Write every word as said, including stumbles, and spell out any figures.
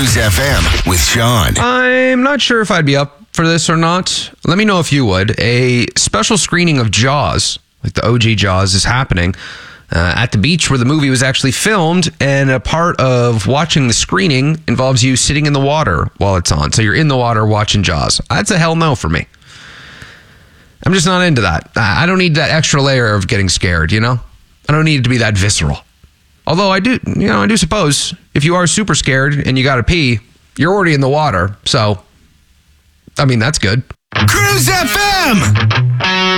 Cruise F M with Sean. I'm not sure if I'd be up for this or not. Let me know if you would. A special screening of Jaws, like the O G Jaws, is happening uh, at the beach where the movie was actually filmed, and a part of watching the screening involves you sitting in the water while it's on. So you're in the water watching Jaws. That's a hell no for me. I'm just not into that. I don't need that extra layer of getting scared, you know? I don't need it to be that visceral. Although I do, you know, I do suppose if you are super scared and you got to pee, you're already in the water. So, I mean, that's good. Cruise F M!